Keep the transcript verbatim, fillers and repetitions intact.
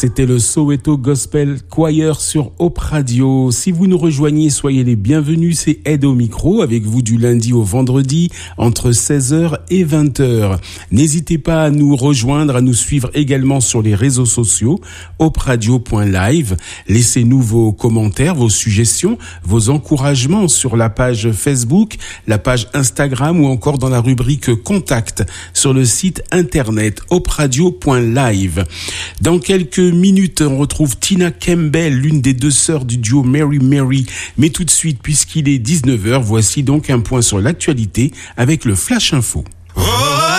C'était le Soweto Gospel Choir sur Hope Radio. Si vous nous rejoignez, soyez les bienvenus. C'est Ed au micro avec vous du lundi au vendredi entre seize heures et vingt heures. N'hésitez pas à nous rejoindre, à nous suivre également sur les réseaux sociaux, hope radio point live. Laissez-nous vos commentaires, vos suggestions, vos encouragements sur la page Facebook, la page Instagram ou encore dans la rubrique Contact sur le site internet hope radio point live. Dans quelques minutes, on retrouve Tina Campbell, l'une des deux sœurs du duo Mary Mary. Mais tout de suite, puisqu'il est dix-neuf heures, voici donc un point sur l'actualité avec le Flash Info. Oh